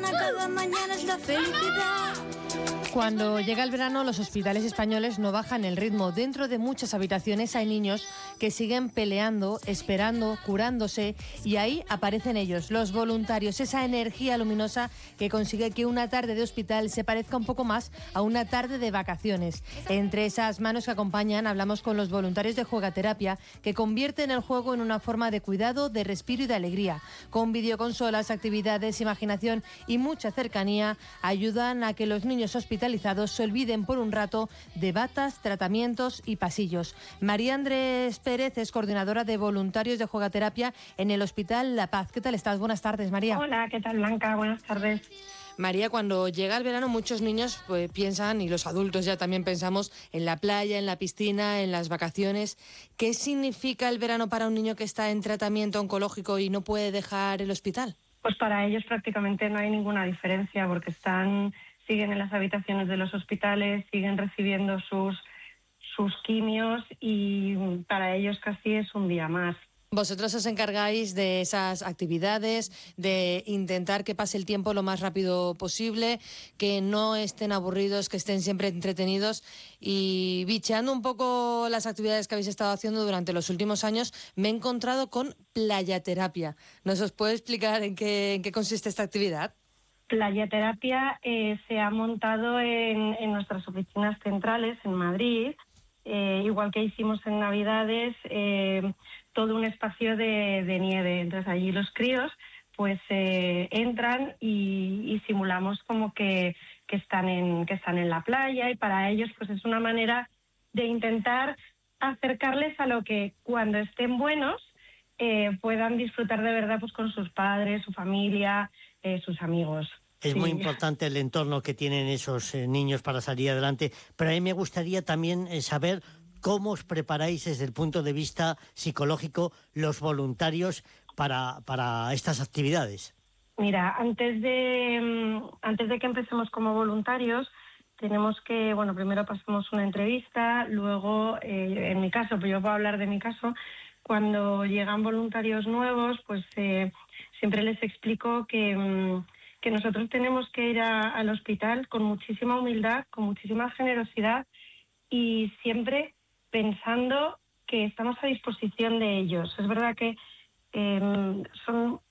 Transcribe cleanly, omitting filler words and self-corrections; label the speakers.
Speaker 1: cada mañana es la felicidad.
Speaker 2: Cuando llega el verano, los hospitales españoles no bajan el ritmo. Dentro de muchas habitaciones hay niños que siguen peleando, esperando, curándose, y ahí aparecen ellos, los voluntarios, esa energía luminosa que consigue que una tarde de hospital se parezca un poco más a una tarde de vacaciones. Entre esas manos que acompañan, hablamos con los voluntarios de Juegaterapia, que convierten el juego en una forma de cuidado, de respiro y de alegría. Con videoconsolas, actividades, imaginación y mucha cercanía, ayudan a que los niños hospitalizados se olviden por un rato de batas, tratamientos y pasillos. María Andrés Pérez es coordinadora de voluntarios de Juegaterapia en el Hospital La Paz. ¿Qué tal estás? Buenas tardes, María.
Speaker 3: Hola, ¿qué tal, Blanca? Buenas tardes.
Speaker 2: María, cuando llega el verano muchos niños pues, piensan, y los adultos ya también pensamos, en la playa, en la piscina, en las vacaciones. ¿Qué significa el verano para un niño que está en tratamiento oncológico y no puede dejar el hospital?
Speaker 3: Pues para ellos prácticamente no hay ninguna diferencia porque siguen en las habitaciones de los hospitales, siguen recibiendo sus quimios y para ellos casi es un día más.
Speaker 2: Vosotros os encargáis de esas actividades, de intentar que pase el tiempo lo más rápido posible, que no estén aburridos, que estén siempre entretenidos. Y bicheando un poco las actividades que habéis estado haciendo durante los últimos años, me he encontrado con Playaterapia. ¿Nos os puede explicar en qué consiste esta actividad?
Speaker 3: Playaterapia se ha montado en nuestras oficinas centrales en Madrid, igual que hicimos en Navidades, todo un espacio de nieve. Entonces allí los críos pues entran y simulamos como que están en la playa, y para ellos pues es una manera de intentar acercarles a lo que cuando estén buenos puedan disfrutar de verdad pues con sus padres, su familia, sus amigos.
Speaker 4: Es muy importante el entorno que tienen esos niños para salir adelante, pero a mí me gustaría también saber cómo os preparáis desde el punto de vista psicológico los voluntarios para estas actividades.
Speaker 3: Mira, antes de que empecemos como voluntarios, tenemos que, primero pasamos una entrevista, luego, en mi caso, pues yo puedo hablar de mi caso, cuando llegan voluntarios nuevos, pues siempre les explico que nosotros tenemos que ir al hospital con muchísima humildad, con muchísima generosidad y siempre pensando que estamos a disposición de ellos. Es verdad que son